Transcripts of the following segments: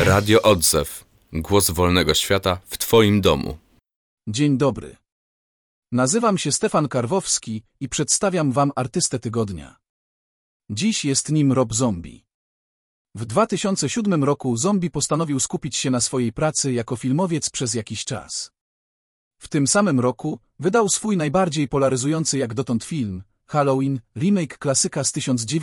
Radio Odzew. Głos wolnego świata w Twoim domu. Dzień dobry. Nazywam się Stefan Karwowski i przedstawiam Wam artystę tygodnia. Dziś jest nim Rob Zombie. W 2007 roku Zombie postanowił skupić się na swojej pracy jako filmowiec przez jakiś czas. W tym samym roku wydał swój najbardziej polaryzujący jak dotąd film, Halloween, remake klasyka z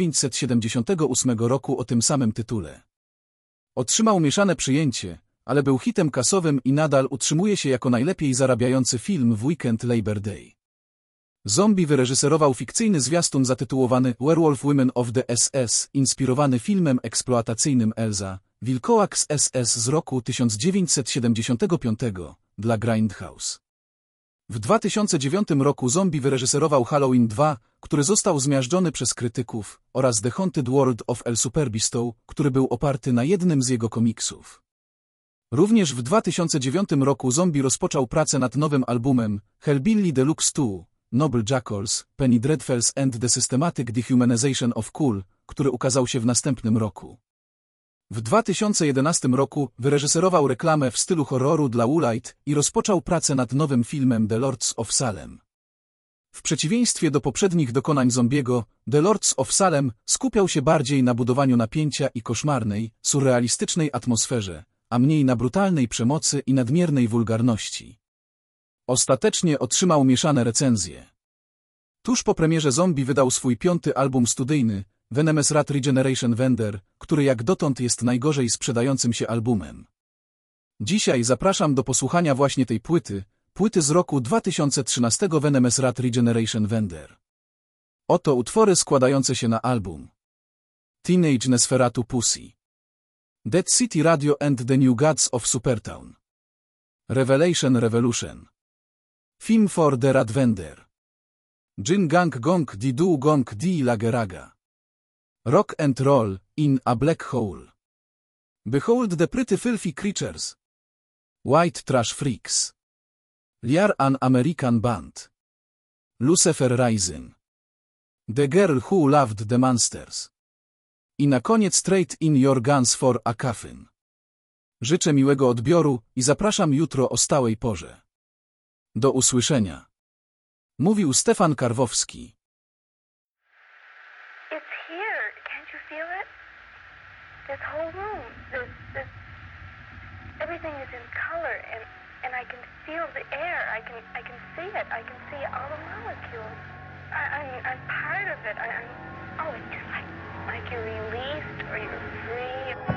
1978 roku o tym samym tytule. Otrzymał mieszane przyjęcie, ale był hitem kasowym i nadal utrzymuje się jako najlepiej zarabiający film w weekend Labor Day. Zombie wyreżyserował fikcyjny zwiastun zatytułowany Werewolf Women of the SS, inspirowany filmem eksploatacyjnym Elza, Wilkołak z SS z roku 1975 dla Grindhouse. W 2009 roku Zombie wyreżyserował Halloween 2, który został zmiażdżony przez krytyków, oraz The Haunted World of El Superbesto, który był oparty na jednym z jego komiksów. Również w 2009 roku Zombie rozpoczął pracę nad nowym albumem Hellbilly Deluxe 2, Noble Jackals, Penny Dreadfuls and the Systematic Dehumanization of Cool, który ukazał się w następnym roku. W 2011 roku wyreżyserował reklamę w stylu horroru dla Woolite i rozpoczął pracę nad nowym filmem The Lords of Salem. W przeciwieństwie do poprzednich dokonań Zombiego, The Lords of Salem skupiał się bardziej na budowaniu napięcia i koszmarnej, surrealistycznej atmosferze, a mniej na brutalnej przemocy i nadmiernej wulgarności. Ostatecznie otrzymał mieszane recenzje. Tuż po premierze Zombie wydał swój 5. album studyjny, Venomous Rat Regeneration Vendor, który jak dotąd jest najgorzej sprzedającym się albumem. Dzisiaj zapraszam do posłuchania właśnie tej płyty z roku 2013 Venomous Rat Regeneration Vendor. Oto utwory składające się na album. Teenage Nosferatu Pussy, Dead City Radio and the New Gods of Supertown, Revelation Revolution, Film for the Rat Vendor, Jin Gang Gong Di Du Gong Di Lageraga, Rock and Roll in a Black Hole, Behold the Pretty Filthy Creatures, White Trash Freaks, Liar an American Band, Lucifer Rising, The Girl Who Loved the Monsters. I na koniec Trade in Your Guns for a Coffin. Życzę miłego odbioru i zapraszam jutro o stałej porze. Do usłyszenia. Mówił Stefan Karwowski. It's here. Can't you feel it? This whole room, everything is in color, and I can feel the air. I can see it. I can see all the molecules. I'm part of it. It's just like you're released or you're free.